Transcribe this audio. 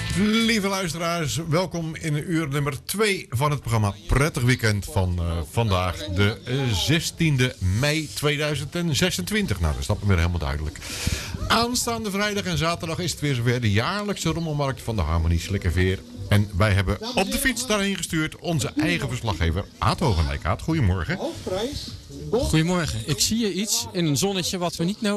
Lieve luisteraars, welkom in uur nummer 2 van het programma Prettig Weekend van vandaag, de 16e mei 2026. Nou, dat is dat weer helemaal duidelijk. Aanstaande vrijdag en zaterdag is het weer zover, de jaarlijkse rommelmarkt van de Harmonie Slikkerveer. En wij hebben op de fiets daarheen gestuurd onze eigen verslaggever Aad Hogendijk. Aad, goedemorgen. Goedemorgen. Ik zie je iets in een zonnetje wat we niet nodig